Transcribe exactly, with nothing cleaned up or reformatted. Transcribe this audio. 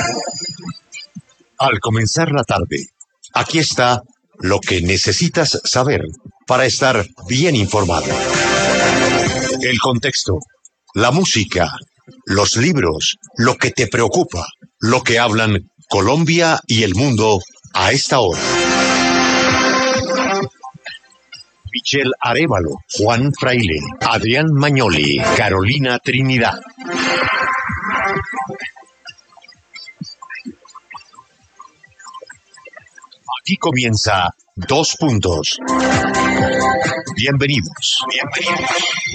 Al comenzar la tarde, aquí está lo que necesitas saber para estar bien informado. El contexto, la música, los libros, lo que te preocupa, lo que hablan Colombia y el mundo a esta hora. Michelle Arévalo, Juan Fraile, Adrián Magnoli, Carolina Trinidad. Aquí comienza Dos Puntos. Bienvenidos. Bienvenidos.